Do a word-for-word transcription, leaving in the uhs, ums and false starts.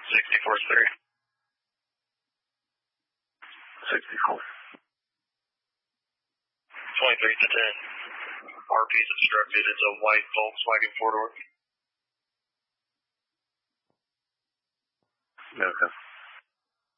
sixty-four three. sixty-four. twenty-three to ten. R P is obstructed. It's a white Volkswagen four-door. Okay.